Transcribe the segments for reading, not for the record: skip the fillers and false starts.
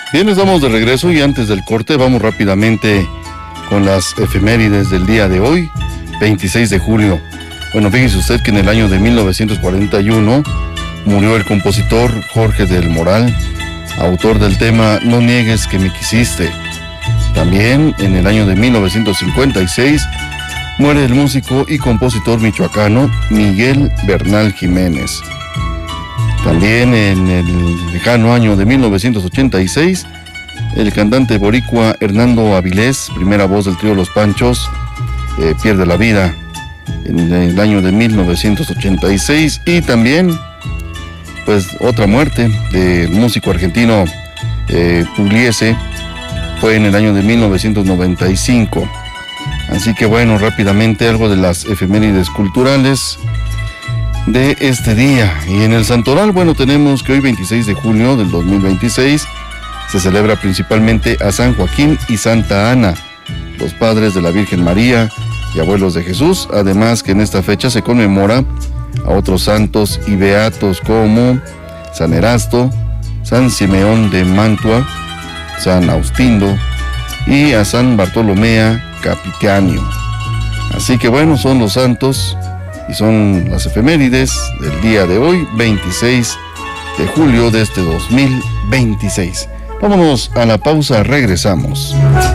Bien, estamos de regreso y antes del corte vamos rápidamente con las efemérides del día de hoy, 26 de julio. Bueno, fíjese usted que en el año de 1941 murió el compositor Jorge del Moral, autor del tema No niegues que me quisiste. También en el año de 1956 muere el músico y compositor michoacano Miguel Bernal Jiménez. También en el lejano año de 1986, el cantante boricua Hernando Avilés, primera voz del trío Los Panchos, pierde la vida en el año de 1986. Y también, pues, otra muerte del músico argentino Pugliese fue en el año de 1995. Así que bueno, rápidamente algo de las efemérides culturales de este día. Y en el santoral, bueno, tenemos que hoy 26 de junio del 2026 se celebra principalmente a San Joaquín y Santa Ana, los padres de la Virgen María y abuelos de Jesús. Además que en esta fecha se conmemora a otros santos y beatos como San Erasto, San Simeón de Mantua, San Austindo y a San Bartolomé Capitanio. Así que bueno, son los santos y son las efemérides del día de hoy, 26 de julio de este 2026. Vámonos a la pausa, regresamos.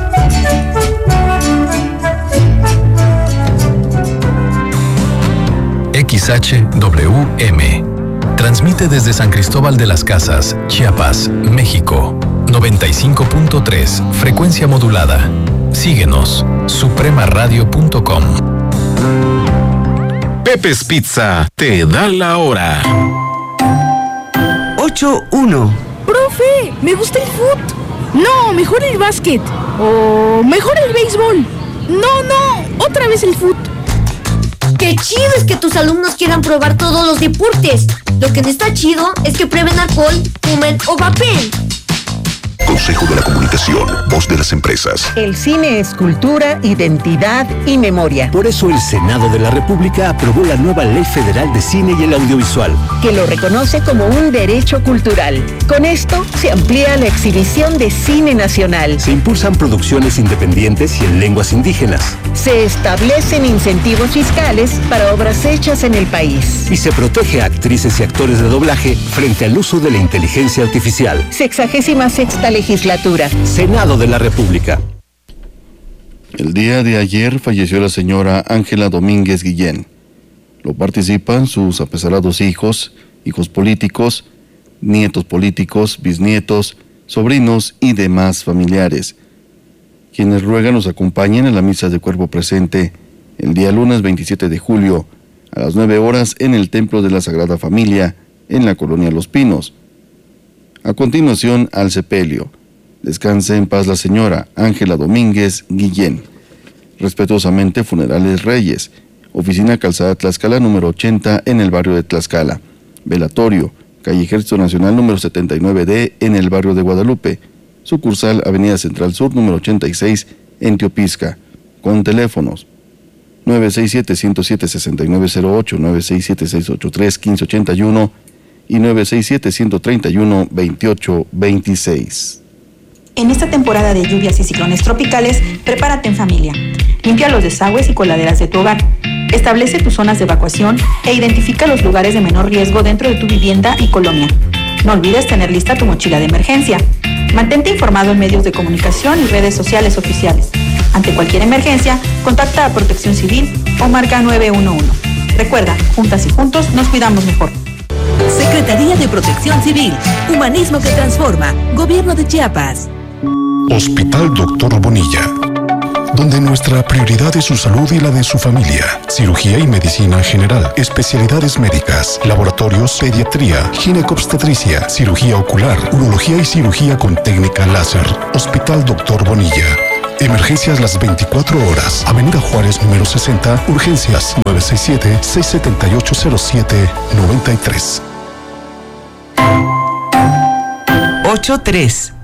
XHWM transmite desde San Cristóbal de las Casas, Chiapas, México. 95.3, frecuencia modulada. Síguenos, supremaradio.com. Pepe's Pizza te da la hora. 8:1. ¡Profe! ¡Me gusta el fútbol! No, mejor el básquet. O mejor el béisbol. No, otra vez el fútbol. ¡Qué chido es que tus alumnos quieran probar todos los deportes! Lo que no está chido es que prueben alcohol, fumen o vapeen. Consejo de la Comunicación, voz de las empresas. El cine es cultura, identidad y memoria. Por eso el Senado de la República aprobó la nueva Ley Federal de Cine y el Audiovisual, que lo reconoce como un derecho cultural. Con esto se amplía la exhibición de cine nacional. Se impulsan producciones independientes y en lenguas indígenas. Se establecen incentivos fiscales para obras hechas en el país. Y se protege a actrices y actores de doblaje frente al uso de la inteligencia artificial. 66ª legislatura. Senado de la República. El día de ayer falleció la señora Ángela Domínguez Guillén. Lo participan sus apesarados hijos políticos, nietos políticos, bisnietos, sobrinos y demás familiares, quienes ruegan nos acompañen en la misa de cuerpo presente el día lunes 27 de julio a las 9 horas en el Templo de la Sagrada Familia en la colonia Los Pinos. A continuación, al sepelio. Descanse en paz la señora Ángela Domínguez Guillén. Respetuosamente, Funerales Reyes. Oficina Calzada Tlaxcala número 80 en el barrio de Tlaxcala. Velatorio, calle Ejército Nacional número 79D en el barrio de Guadalupe. Sucursal Avenida Central Sur número 86 en Teopisca. Con teléfonos 967-107-6908, 967-683-1581 y 967-131-2826. En esta temporada de lluvias y ciclones tropicales, prepárate en familia. Limpia los desagües y coladeras de tu hogar. Establece tus zonas de evacuación e identifica los lugares de menor riesgo dentro de tu vivienda y colonia. No olvides tener lista tu mochila de emergencia. Mantente informado en medios de comunicación y redes sociales oficiales. Ante cualquier emergencia, contacta a Protección Civil o marca 911. Recuerda, juntas y juntos nos cuidamos mejor. Secretaría de Protección Civil. Humanismo que transforma. Gobierno de Chiapas. Hospital Dr. Bonilla, donde nuestra prioridad es su salud y la de su familia. Cirugía y medicina general, especialidades médicas, laboratorios, pediatría, ginecobstetricia, cirugía ocular, urología y cirugía con técnica láser. Hospital Dr. Bonilla. Emergencias las 24 horas. Avenida Juárez número 60, urgencias 967-678-0793. 8:3.